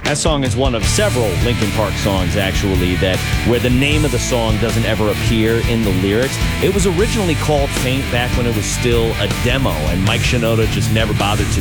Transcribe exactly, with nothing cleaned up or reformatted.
That song is one of several Linkin Park songs, actually, that where the name of the song doesn't ever appear in the lyrics. It was originally called Faint back when it was still a demo, and Mike Shinoda just never bothered to